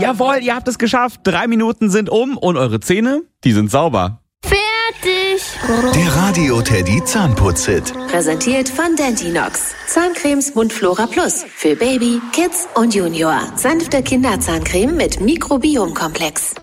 Jawohl, ihr habt es geschafft. 3 Minuten sind um und eure Zähne, die sind sauber. Fertig. Der Radio Teddy Zahnputz-Hit. Präsentiert von Dentinox. Zahncremes Mundflora Plus. Für Baby, Kids und Junior. Sanfte Kinderzahncreme mit Mikrobiomkomplex.